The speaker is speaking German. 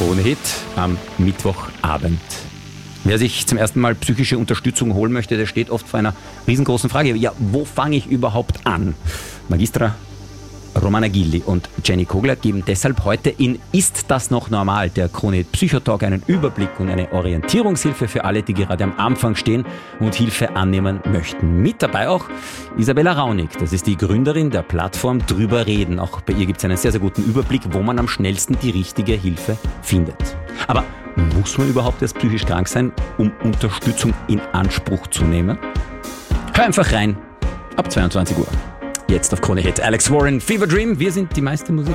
Krone-Hit am Mittwochabend. Wer sich zum ersten Mal psychische Unterstützung holen möchte, der steht oft vor einer riesengroßen Frage. Ja, wo fange ich überhaupt an? Magistra Romana Gilli und Jenny Kogler geben deshalb heute in Ist das noch normal? Der Krone-Hit Psychotalk einen Überblick und eine Orientierungshilfe für alle, die gerade am Anfang stehen und Hilfe annehmen möchten. Mit dabei auch Isabella Raunig, das ist die Gründerin der Plattform Drüber reden. Auch bei ihr gibt es einen sehr, sehr guten Überblick, wo man am schnellsten die richtige Hilfe findet. Aber muss man überhaupt erst psychisch krank sein, um Unterstützung in Anspruch zu nehmen? Hör einfach rein, ab 22 Uhr. Jetzt auf Krone-Hit. Alex Warren, Fever Dream. Wir sind die meiste Musik.